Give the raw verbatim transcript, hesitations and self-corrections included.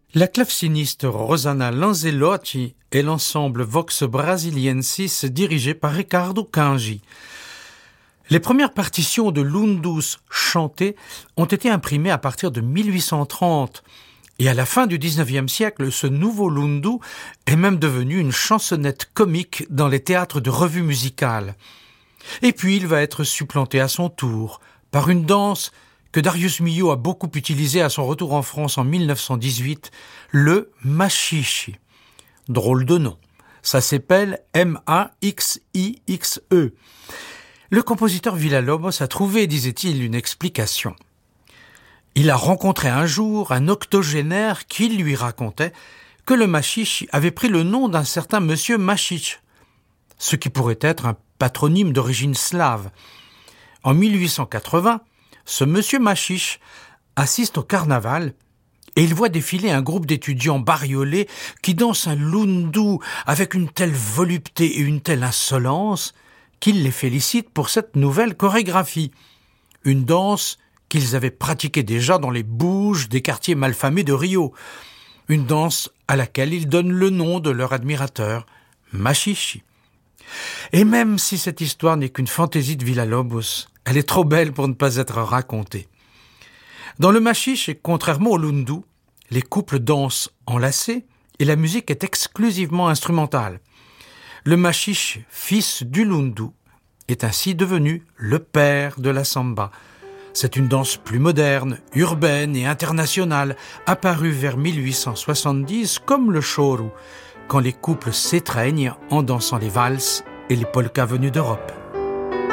La claveciniste Rosanna Lanzelotti et l'ensemble Vox Brasiliensis dirigé par Riccardo Cangi. Les premières partitions de l'Undus chantées ont été imprimées à partir de mille huit cent trente et à la fin du dix-neuvième siècle, ce nouveau lundu est même devenu une chansonnette comique dans les théâtres de revues musicales. Et puis il va être supplanté à son tour par une danse que Darius Milhaud a beaucoup utilisé à son retour en France en mille neuf cent dix-huit, le machiche. Drôle de nom. Ça s'appelle M A X I X E. Le compositeur Villa-Lobos a trouvé, disait-il, une explication. Il a rencontré un jour un octogénaire qui lui racontait que le machiche avait pris le nom d'un certain monsieur Machiche, ce qui pourrait être un patronyme d'origine slave. En mille huit cent quatre-vingts, ce monsieur Machiche assiste au carnaval et il voit défiler un groupe d'étudiants bariolés qui dansent un lundu avec une telle volupté et une telle insolence qu'il les félicite pour cette nouvelle chorégraphie. Une danse qu'ils avaient pratiquée déjà dans les bouges des quartiers malfamés de Rio. Une danse à laquelle ils donnent le nom de leur admirateur, Machiche. Et même si cette histoire n'est qu'une fantaisie de Villa-Lobos, elle est trop belle pour ne pas être racontée. Dans le machiche, et contrairement au lundu, les couples dansent enlacés et la musique est exclusivement instrumentale. Le machiche, fils du lundu, est ainsi devenu le père de la samba. C'est une danse plus moderne, urbaine et internationale, apparue vers mille huit cent soixante-dix comme le choro, quand les couples s'étreignent en dansant les valses et les polkas venus d'Europe.